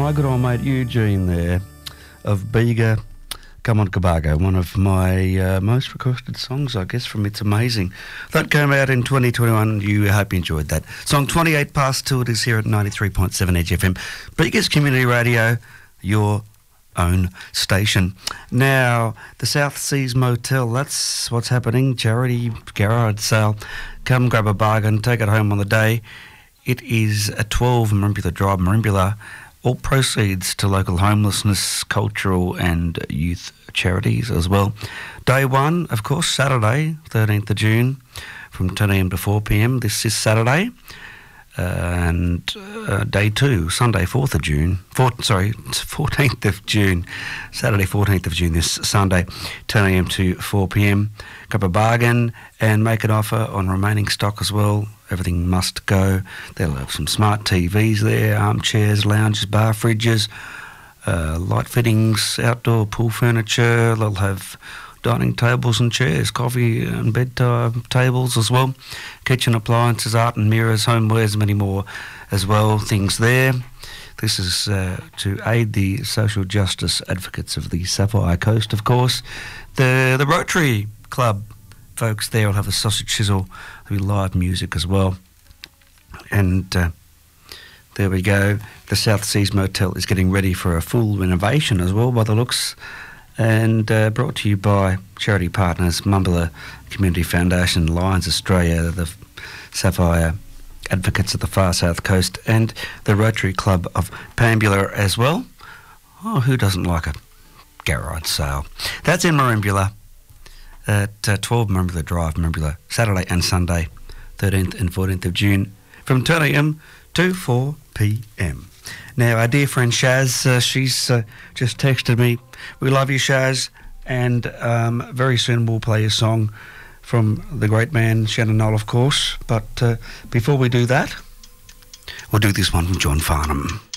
my good old mate Eugene there of Bega, Come On Cabargo, one of my most requested songs, I guess, from It's Amazing. That came out in 2021. I hope you enjoyed that. Song 28 past 2, it is here at 93.7 Edge FM. Bega's Community Radio, your own station. Now, the South Seas Motel, that's what's happening. Charity garage sale. Come grab a bargain, take it home on the day. It is at 12 Merimbula Drive, Merimbula. All proceeds to local homelessness, cultural and youth charities as well. Day one, of course, Saturday, 13th of June, from 10 a.m. to 4 p.m. This is Saturday. And day two, Sunday, 4th of June. 14th of June. Saturday, 14th of June, this Sunday, 10 a.m. to 4 p.m. Grab a bargain and make an offer on remaining stock as well. Everything must go. They'll have some smart TVs there, armchairs, lounges, bar fridges, light fittings, outdoor pool furniture. They'll have dining tables and chairs, coffee and bedtime tables as well, kitchen appliances, art and mirrors, homewares, many more as well, things there. This is to aid the social justice advocates of the Sapphire Coast, of course. The Rotary Club folks there will have a sausage sizzle, there'll be live music as well. And there we go. The South Seas Motel is getting ready for a full renovation as well, by the looks. And brought to you by charity partners Merimbula Community Foundation, Lions Australia, the Sapphire Advocates of the Far South Coast, and the Rotary Club of Pambula as well. Oh, who doesn't like a garage sale? That's in Merimbula at 12 Merimbula Drive, Merimbula, Saturday and Sunday, 13th and 14th of June, from 10 a.m. to 4 p.m. Now, our dear friend Shaz, she's just texted me. We love you, Shaz, and very soon we'll play a song from the great man Shannon Noll, of course. But before we do that, we'll do this one from John Farnham.